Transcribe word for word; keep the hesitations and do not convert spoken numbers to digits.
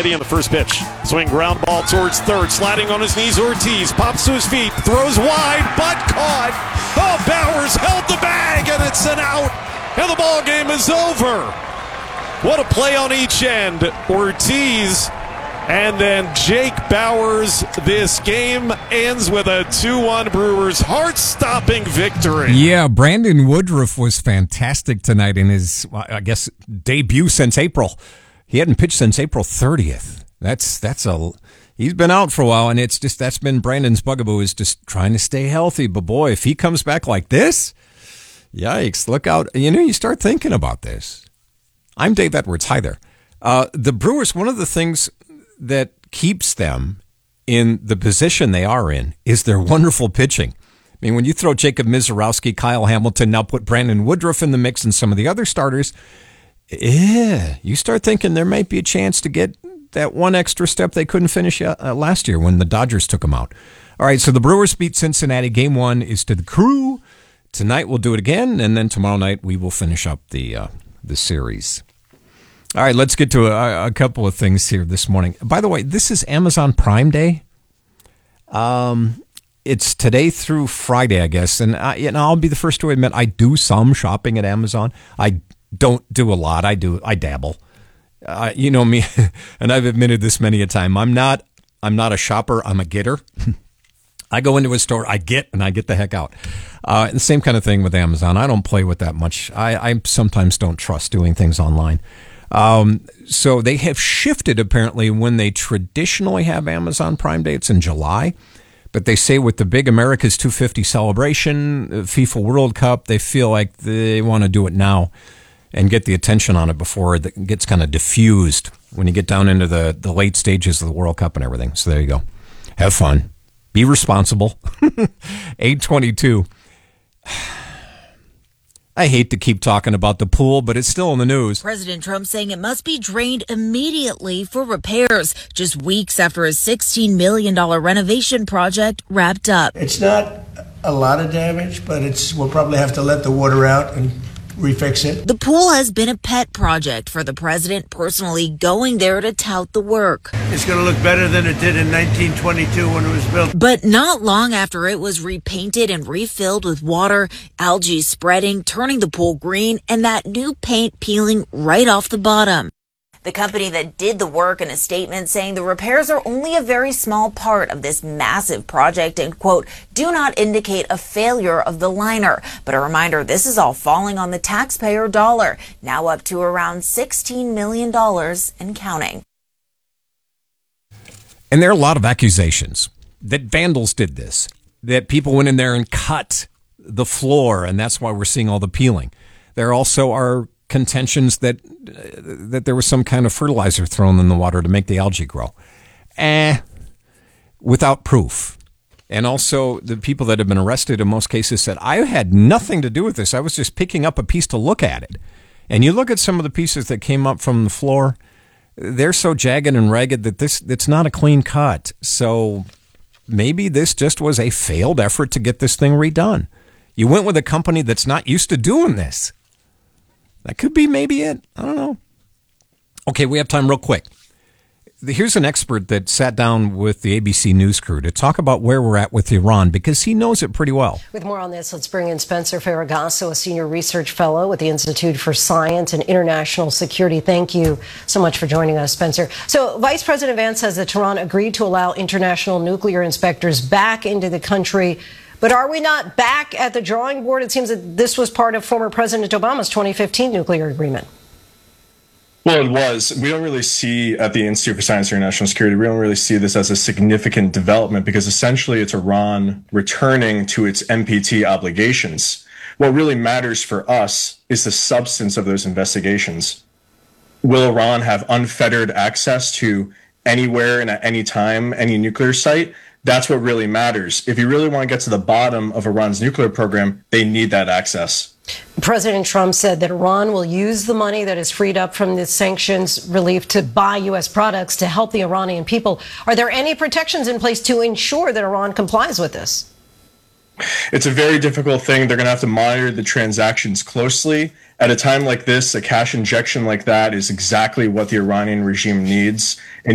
ready on the first pitch. Swing ground ball towards third. Sliding on his knees, Ortiz pops to his feet, throws wide, but caught. Oh, Bowers held the bag, and it's an out, and the ball game is over. What a play on each end. Ortiz and then Jake Bowers. This game ends with a two one Brewers heart-stopping victory. Yeah, Brandon Woodruff was fantastic tonight in his, I guess, debut since April. He hadn't pitched since April thirtieth. That's that's a he's been out for a while, and it's just that's been Brandon's bugaboo, is just trying to stay healthy. But boy, if he comes back like this, yikes! Look out! You know, you start thinking about this. I'm Dave Edwards. Hi there. Uh, the Brewers. One of the things that keeps them in the position they are in is their wonderful pitching. I mean, when you throw Jacob Mizorowski, Kyle Hamilton, now put Brandon Woodruff in the mix and some of the other starters, yeah, you start thinking there might be a chance to get that one extra step they couldn't finish uh, last year when the Dodgers took them out. All right, so the Brewers beat Cincinnati. Game one is to the Crew. Tonight we'll do it again, and then tomorrow night we will finish up the uh, the series. All right, let's get to a, a couple of things here this morning. By the way, this is Amazon Prime Day. Um, it's today through Friday, I guess, and I, you know, I'll be the first to admit I do some shopping at Amazon. I don't do a lot. I do. I dabble. Uh, you know me, and I've admitted this many a time. I'm not. I'm not a shopper. I'm a getter. I go into a store, I get, and I get the heck out. Uh, the same kind of thing with Amazon. I don't play with that much. I, I sometimes don't trust doing things online. Um, so they have shifted apparently when they traditionally have Amazon Prime Day. It's in July, but they say with the big America's two fifty celebration, FIFA World Cup, they feel like they want to do it now and get the attention on it before it gets kind of diffused when you get down into the, the late stages of the World Cup and everything. So there you go. Have fun. Be responsible. eight twenty-two. I hate to keep talking about the pool, but it's still in the news. President Trump saying it must be drained immediately for repairs, just weeks after a sixteen million dollars renovation project wrapped up. It's not a lot of damage, but it's we'll probably have to let the water out and refix it. The pool has been a pet project for the president, personally going there to tout the work. It's going to look better than it did in nineteen twenty-two when it was built. But not long after it was repainted and refilled with water, algae spreading, turning the pool green, and that new paint peeling right off the bottom. The company that did the work in a statement saying the repairs are only a very small part of this massive project and, quote, do not indicate a failure of the liner. But a reminder, this is all falling on the taxpayer dollar, now up to around sixteen million dollars and counting. And there are a lot of accusations that vandals did this, that people went in there and cut the floor, and that's why we're seeing all the peeling. There also are contentions that that there was some kind of fertilizer thrown in the water to make the algae grow. Eh, without proof. And also the people that have been arrested in most cases said, I had nothing to do with this. I was just picking up a piece to look at it. And you look at some of the pieces that came up from the floor, they're so jagged and ragged that this it's not a clean cut. So maybe this just was a failed effort to get this thing redone. You went with a company that's not used to doing this. That could be maybe it. I don't know. Okay, we have time real quick. Here's an expert that sat down with the A B C News crew to talk about where we're at with Iran, because he knows it pretty well. With more on this, let's bring in Spencer Ferragasso, a senior research fellow with the Institute for Science and International Security. Thank you so much for joining us, Spencer. So Vice President Vance says that Tehran agreed to allow international nuclear inspectors back into the country. But are we not back at the drawing board? It seems that this was part of former President Obama's twenty fifteen nuclear agreement. Well, it was. We don't really see at the Institute for Science and International Security, we don't really see this as a significant development because essentially it's Iran returning to its N P T obligations. What really matters for us is the substance of those investigations. Will Iran have unfettered access to anywhere and at any time, any nuclear site? That's what really matters. If you really want to get to the bottom of Iran's nuclear program, they need that access. President Trump said that Iran will use the money that is freed up from the sanctions relief to buy U S products to help the Iranian people. Are there any protections in place to ensure that Iran complies with this? It's a very difficult thing. They're going to have to monitor the transactions closely. At a time like this, a cash injection like that is exactly what the Iranian regime needs. And